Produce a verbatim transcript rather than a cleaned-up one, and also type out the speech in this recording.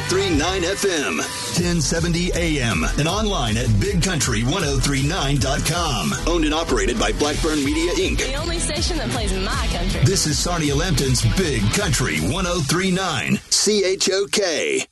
three point nine F M, ten seventy A M, and online at big country ten thirty-nine dot com. Owned and operated by Blackburn Media, Incorporated. The only station that plays my country. This is Sarnia Lambton's Big Country ten thirty-nine, C H O K.